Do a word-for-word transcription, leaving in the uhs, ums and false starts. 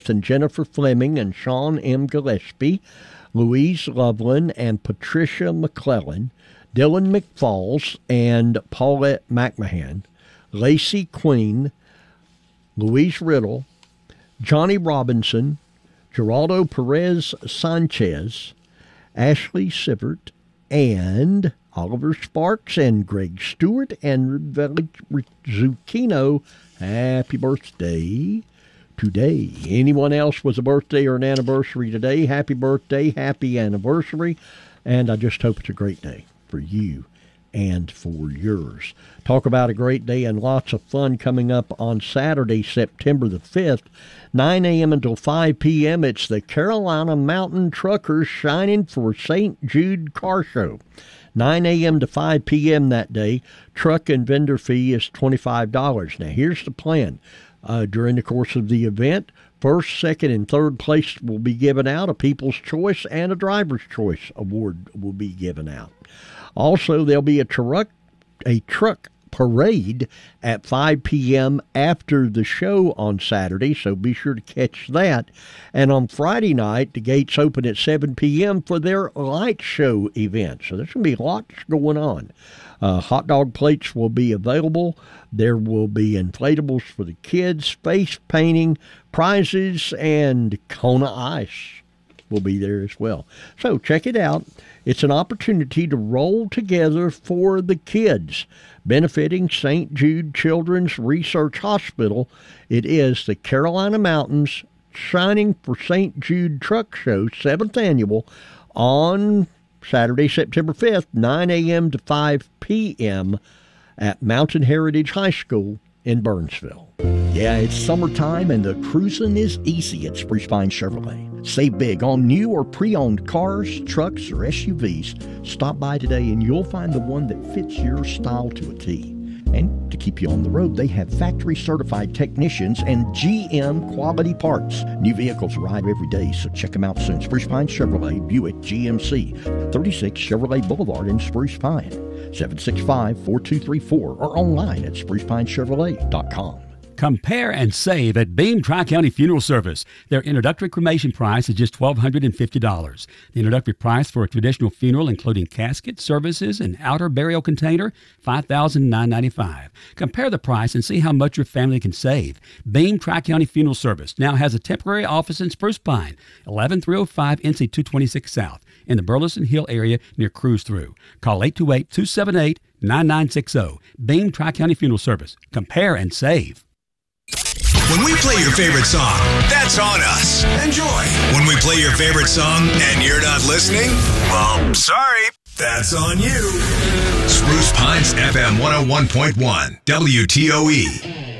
and Jennifer Fleming and Sean M. Gillespie, Louise Loveland and Patricia McClellan, Dylan McFalls and Paulette McMahon, Lacey Queen, Louise Riddle, Johnny Robinson, Geraldo Perez Sanchez, Ashley Sievert, and Oliver Sparks and Greg Stewart and Zucchino. Happy birthday today. Anyone else was a birthday or an anniversary today? Happy birthday, happy anniversary, and I just hope it's a great day for you and for yours. Talk about a great day and lots of fun coming up on Saturday, September the fifth, nine a.m. until five p.m. It's the Carolina Mountain Truckers Shining for Saint Jude Car Show. nine a.m. to five p.m. that day. Truck and vendor fee is twenty-five dollars. Now, here's the plan. Uh, during the course of the event, first, second, and third place will be given out. A People's Choice and a Driver's Choice award will be given out. Also, there'll be a truck, a truck parade at five p.m. after the show on Saturday, so be sure to catch that. And on Friday night, the gates open at seven p.m. for their light show event. So there's going to be lots going on. Uh, hot dog plates will be available. There will be inflatables for the kids, face painting, prizes, and Kona Ice will be there as well. So check it out. It's an opportunity to roll together for the kids, benefiting Saint Jude Children's Research Hospital. It is the Carolina Mountains Shining for Saint Jude Truck Show, seventh annual, on Saturday, September fifth, nine a.m. to five p.m. at Mountain Heritage High School in Burnsville. Yeah, it's summertime and the cruising is easy at Spruce Pine Chevrolet. Save big on new or pre-owned cars, trucks, or S U Vs. Stop by today and you'll find the one that fits your style to a T. And to keep you on the road, they have factory-certified technicians and G M quality parts. New vehicles arrive every day, so check them out soon. Spruce Pine Chevrolet, Buick G M C, thirty-six Chevrolet Boulevard in Spruce Pine, seven six five, four two three four, or online at spruce pine chevrolet dot com. Compare and save at Beam Tri-County Funeral Service. Their introductory cremation price is just one thousand two hundred fifty dollars. The introductory price for a traditional funeral, including casket, services, and outer burial container, five thousand nine hundred ninety-five dollars. Compare the price and see how much your family can save. Beam Tri-County Funeral Service now has a temporary office in Spruce Pine, eleven three oh five N C two twenty-six South, in the Burleson Hill area near Cruise Through. Call eight two eight, two seven eight, nine nine six zero. Beam Tri-County Funeral Service. Compare and save. When we play your favorite song, that's on us. Enjoy. When we play your favorite song and you're not listening, well, sorry, that's on you. Spruce Pines F M one oh one point one, W T O E.